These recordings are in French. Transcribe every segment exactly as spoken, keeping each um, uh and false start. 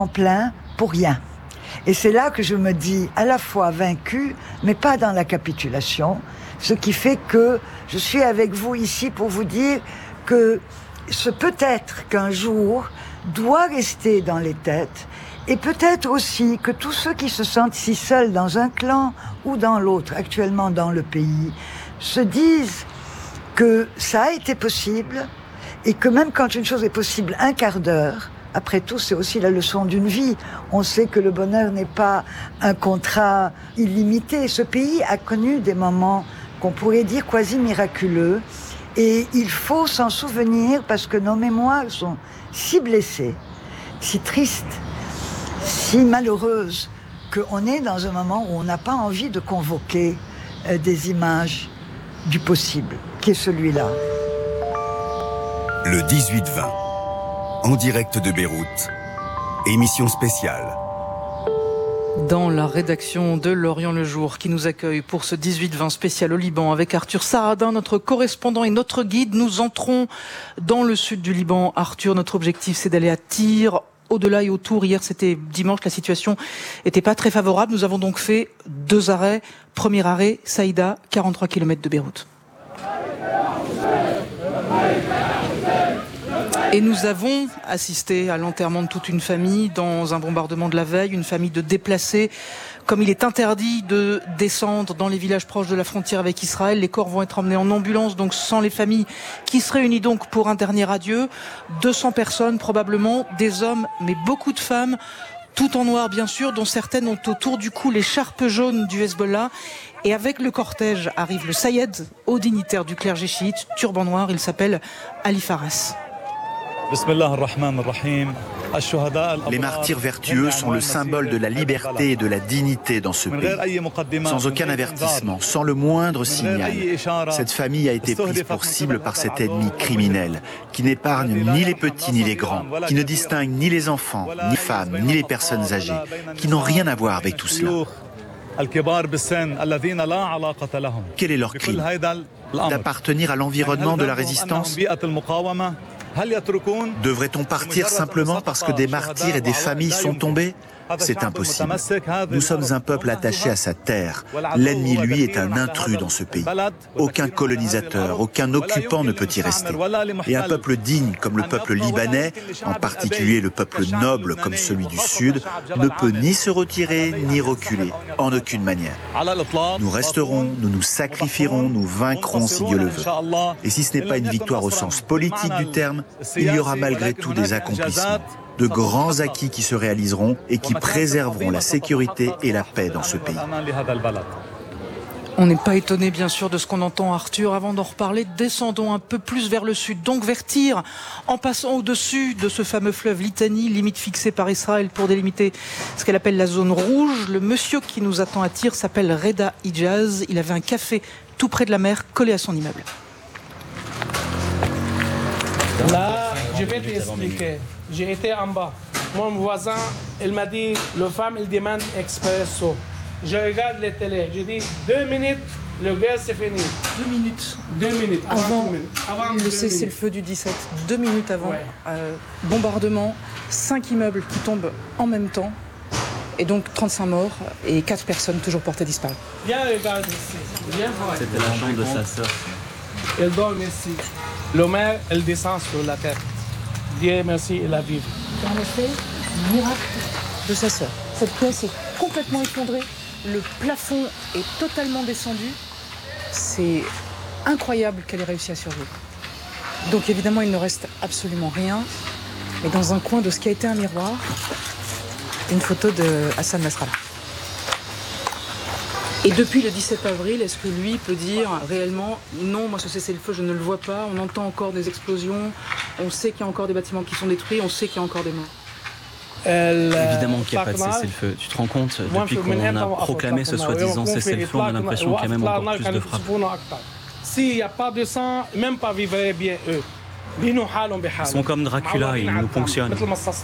en plein pour rien. Et c'est là que je me dis à la fois vaincue, mais pas dans la capitulation, ce qui fait que je suis avec vous ici pour vous dire que ce peut-être qu'un jour doit rester dans les têtes, et peut-être aussi que tous ceux qui se sentent si seuls dans un clan ou dans l'autre, actuellement dans le pays, se disent que ça a été possible, et que même quand une chose est possible un quart d'heure, après tout, c'est aussi la leçon d'une vie. On sait que le bonheur n'est pas un contrat illimité. Ce pays a connu des moments qu'on pourrait dire quasi miraculeux. Et il faut s'en souvenir parce que nos mémoires sont si blessées, si tristes, si malheureuses, qu'on est dans un moment où on n'a pas envie de convoquer euh, des images du possible, qui est celui-là. Le dix-huit vingt. En direct de Beyrouth, émission spéciale. Dans la rédaction de Lorient Le Jour qui nous accueille pour ce dix-huit vingt spécial au Liban avec Arthur Saradin, notre correspondant et notre guide. Nous entrons dans le sud du Liban. Arthur, notre objectif c'est d'aller à Tyr, au-delà et autour. Hier c'était dimanche, la situation n'était pas très favorable. Nous avons donc fait deux arrêts. Premier arrêt, Saïda, quarante-trois kilomètres de Beyrouth. Et nous avons assisté à l'enterrement de toute une famille dans un bombardement de la veille, une famille de déplacés. Comme il est interdit de descendre dans les villages proches de la frontière avec Israël, les corps vont être emmenés en ambulance, donc sans les familles qui se réunissent donc pour un dernier adieu. deux cents personnes probablement, des hommes, mais beaucoup de femmes, tout en noir bien sûr, dont certaines ont autour du cou l'écharpe jaune du Hezbollah. Et avec le cortège arrive le Sayed, haut dignitaire du clergé chiite, turban noir, il s'appelle Ali Faras. Les martyrs vertueux sont le symbole de la liberté et de la dignité dans ce pays. Sans aucun avertissement, sans le moindre signal, cette famille a été prise pour cible par cet ennemi criminel qui n'épargne ni les petits ni les grands, qui ne distingue ni les enfants, ni les femmes, ni les personnes âgées, qui n'ont rien à voir avec tout cela. Quel est leur crime ? D'appartenir à l'environnement de la résistance ? Devrait-on partir simplement parce que des martyrs et des familles sont tombés ? C'est impossible. Nous sommes un peuple attaché à sa terre. L'ennemi, lui, est un intrus dans ce pays. Aucun colonisateur, aucun occupant ne peut y rester. Et un peuple digne comme le peuple libanais, en particulier le peuple noble comme celui du Sud, ne peut ni se retirer ni reculer, en aucune manière. Nous resterons, nous nous sacrifierons, nous vaincrons si Dieu le veut. Et si ce n'est pas une victoire au sens politique du terme, il y aura malgré tout des accomplissements, de grands acquis qui se réaliseront et qui préserveront la sécurité et la paix dans ce pays. On n'est pas étonné bien sûr de ce qu'on entend, Arthur. Avant d'en reparler, descendons un peu plus vers le sud, donc vers Tyr, en passant au-dessus de ce fameux fleuve Litani, limite fixée par Israël pour délimiter ce qu'elle appelle la zone rouge. Le monsieur qui nous attend à Tyr s'appelle Reda Hijaz. Il avait un café tout près de la mer, collé à son immeuble. Là, je vais t'expliquer. J'ai été en bas. Mon voisin, il m'a dit, le femme, il demande expresso. Je regarde les télé. Je dis, deux minutes, le gaz, c'est fini. Deux minutes. Deux minutes. Avant, minutes. avant le cessez-le-feu du dix-sept. Deux minutes avant. Ouais. Euh, bombardement. Cinq immeubles qui tombent en même temps. Et donc trente-cinq morts et quatre personnes toujours portées disparues. Viens, regarde ici. Viens voir. C'était la chambre de sa sœur. Elle dort ici. Le maire, elle descend sur la tête. Dieu merci, elle a vécu. En effet, miracle de sa sœur. Cette pièce est complètement effondrée. Le plafond est totalement descendu. C'est incroyable qu'elle ait réussi à survivre. Donc évidemment, il ne reste absolument rien. Mais dans un coin de ce qui a été un miroir, une photo de Hassan Nasrallah. Et depuis le dix-sept avril, est-ce que lui peut dire réellement non, moi ce cessez-le-feu, je ne le vois pas, on entend encore des explosions, on sait qu'il y a encore des bâtiments qui sont détruits, on sait qu'il y a encore des morts. Elle, Évidemment qu'il n'y a pas de cessez-le-feu. Tu te rends compte, depuis qu'on a proclamé ce soi-disant cessez-le-feu, on a l'impression qu'il y a même encore plus de frappes. S'il n'y a pas de sang, même pas vivraient bien eux. Ils sont comme Dracula, ils nous ponctionnent.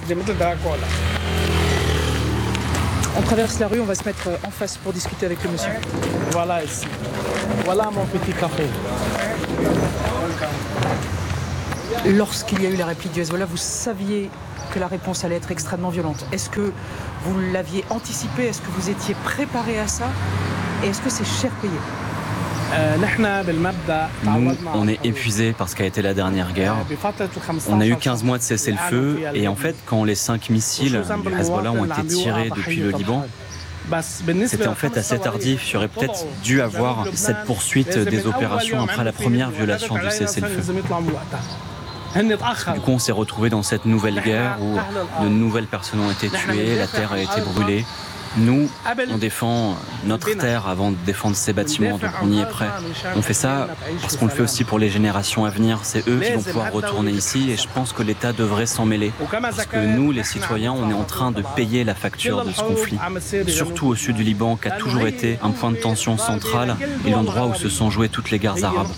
On traverse la rue, on va se mettre en face pour discuter avec le monsieur. Voilà ici. Voilà mon petit café. Lorsqu'il y a eu la réplique du Hezbollah, vous saviez que la réponse allait être extrêmement violente. Est-ce que vous l'aviez anticipé? Est-ce que vous étiez préparé à ça? Et est-ce que c'est cher payé? Nous, on est épuisés par ce qu'a été la dernière guerre. On a eu quinze mois de cessez-le-feu et en fait, quand les cinq missiles du Hezbollah ont été tirés depuis le Liban, c'était en fait assez tardif. J'aurais peut-être dû avoir cette poursuite des opérations après la première violation du cessez-le-feu. Du coup, on s'est retrouvé dans cette nouvelle guerre où de nouvelles personnes ont été tuées, la terre a été brûlée. Nous, on défend notre terre avant de défendre ces bâtiments, donc on y est prêt. On fait ça parce qu'on le fait aussi pour les générations à venir. C'est eux qui vont pouvoir retourner ici et je pense que l'État devrait s'en mêler. Parce que nous, les citoyens, on est en train de payer la facture de ce conflit. Surtout au sud du Liban, qui a toujours été un point de tension central et l'endroit où se sont jouées toutes les guerres arabes.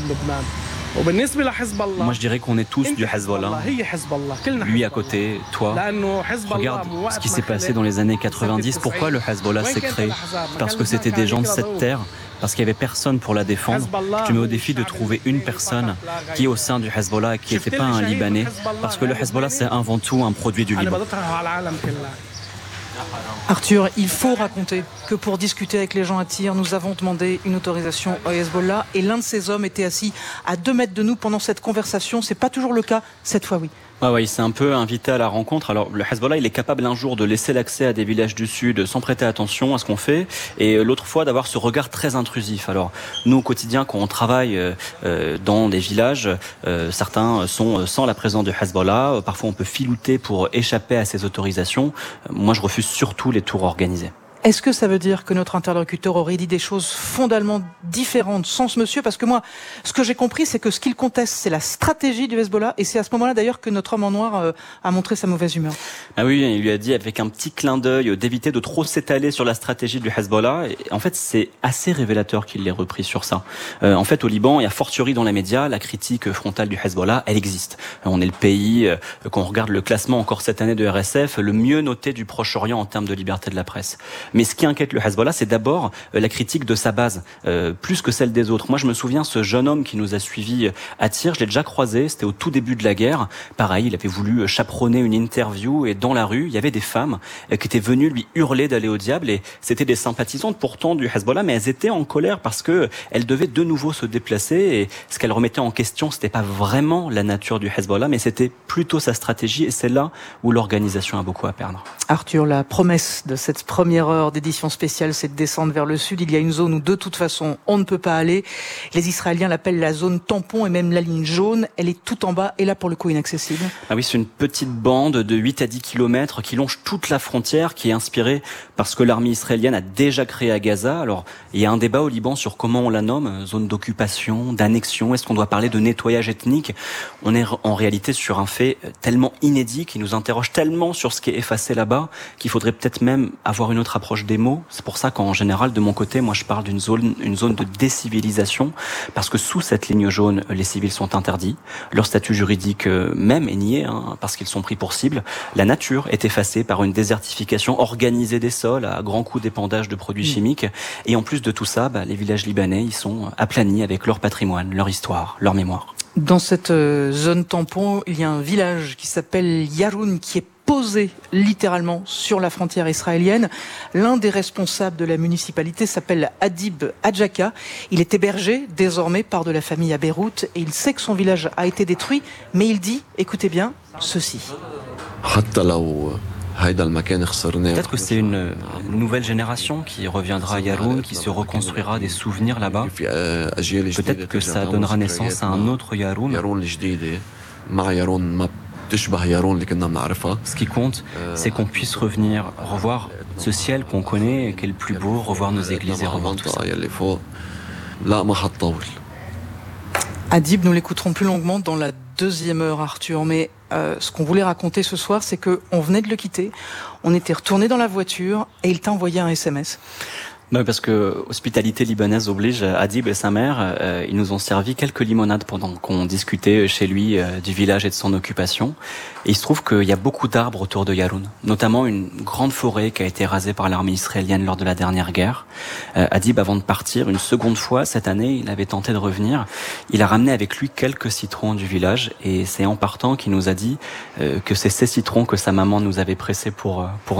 Moi je dirais qu'on est tous du Hezbollah, lui à côté, toi. Regarde ce qui s'est passé dans les années quatre-vingt-dix. Pourquoi le Hezbollah s'est créé? Parce que c'était des gens de cette terre, parce qu'il n'y avait personne pour la défendre. Je te mets au défi de trouver une personne qui est au sein du Hezbollah, qui n'était pas un Libanais, parce que le Hezbollah c'est avant tout un produit du Liban. Arthur, il faut raconter que pour discuter avec les gens à Tyr, nous avons demandé une autorisation au Hezbollah et l'un de ces hommes était assis à deux mètres de nous pendant cette conversation. C'est pas toujours le cas, cette fois oui. Ouais, ouais, il s'est un peu invité à la rencontre. Alors, le Hezbollah, il est capable un jour de laisser l'accès à des villages du Sud sans prêter attention à ce qu'on fait, et l'autre fois d'avoir ce regard très intrusif. Alors, nous, au quotidien, quand on travaille euh, dans des villages, euh, certains sont sans la présence du Hezbollah. Parfois, on peut filouter pour échapper à ces autorisations. Moi, je refuse surtout les tours organisés. Est-ce que ça veut dire que notre interlocuteur aurait dit des choses fondamentalement différentes sans ce monsieur? Parce que moi, ce que j'ai compris, c'est que ce qu'il conteste, c'est la stratégie du Hezbollah. Et c'est à ce moment-là, d'ailleurs, que notre homme en noir euh, a montré sa mauvaise humeur. Ah oui, il lui a dit avec un petit clin d'œil d'éviter de trop s'étaler sur la stratégie du Hezbollah. Et en fait, c'est assez révélateur qu'il l'ait repris sur ça. Euh, en fait, au Liban, et a fortiori dans les médias, la critique frontale du Hezbollah, elle existe. On est le pays, euh, quand on regarde le classement encore cette année de R S F, le mieux noté du Proche-Orient en termes de liberté de la presse. Mais ce qui inquiète le Hezbollah, c'est d'abord la critique de sa base, euh, plus que celle des autres. Moi, je me souviens, ce jeune homme qui nous a suivis à Tyr, je l'ai déjà croisé, c'était au tout début de la guerre. Pareil, il avait voulu chaperonner une interview et dans la rue, il y avait des femmes qui étaient venues lui hurler d'aller au diable et c'était des sympathisantes pourtant du Hezbollah, mais elles étaient en colère parce que elles devaient de nouveau se déplacer et ce qu'elles remettaient en question, c'était pas vraiment la nature du Hezbollah, mais c'était plutôt sa stratégie et c'est là où l'organisation a beaucoup à perdre. Arthur, la promesse de cette première heure d'édition spéciale, c'est de descendre vers le sud. Il y a une zone où de toute façon on ne peut pas aller. Les Israéliens l'appellent la zone tampon et même la ligne jaune. Elle est tout en bas et là pour le coup inaccessible. Ah oui, c'est une petite bande de huit à dix kilomètres qui longe toute la frontière, qui est inspirée par ce que l'armée israélienne a déjà créé à Gaza. Alors il y a un débat au Liban sur comment on la nomme, zone d'occupation, d'annexion. Est-ce qu'on doit parler de nettoyage ethnique? On est en réalité sur un fait tellement inédit qui nous interroge tellement sur ce qui est effacé là-bas qu'il faudrait peut-être même avoir une autre approche des mots. C'est pour ça qu'en général, de mon côté, moi je parle d'une zone, une zone de décivilisation, parce que sous cette ligne jaune, les civils sont interdits, leur statut juridique même est nié, hein, parce qu'ils sont pris pour cible. La nature est effacée par une désertification organisée des sols à grands coups d'épandage de produits mmh. chimiques, et en plus de tout ça, bah, les villages libanais, ils sont aplanis avec leur patrimoine, leur histoire, leur mémoire. Dans cette zone tampon, il y a un village qui s'appelle Yaroun, qui est posé littéralement sur la frontière israélienne. L'un des responsables de la municipalité s'appelle Adib Adjaka. Il est hébergé désormais par de la famille à Beyrouth et il sait que son village a été détruit, mais il dit, écoutez bien, ceci. Peut-être que c'est une nouvelle génération qui reviendra à Yaroun, qui se reconstruira des souvenirs là-bas. Peut-être que ça donnera naissance à un autre Yaroun. Ce qui compte, c'est qu'on puisse revenir, revoir ce ciel qu'on connaît, qui est le plus beau, revoir nos églises et revoir tout ça. Adib, nous l'écouterons plus longuement dans la deuxième heure, Arthur, mais euh, ce qu'on voulait raconter ce soir, c'est qu'on venait de le quitter, on était retourné dans la voiture et il t'a envoyé un S M S. Non, parce que hospitalité libanaise oblige. Adib et sa mère, euh, ils nous ont servi quelques limonades pendant qu'on discutait chez lui euh, du village et de son occupation. Et il se trouve qu'il y a beaucoup d'arbres autour de Yaroun, notamment une grande forêt qui a été rasée par l'armée israélienne lors de la dernière guerre. Euh, Adib, avant de partir, une seconde fois cette année, il avait tenté de revenir. Il a ramené avec lui quelques citrons du village, et c'est en partant qu'il nous a dit euh, que c'est ces citrons que sa maman nous avait pressés pour pour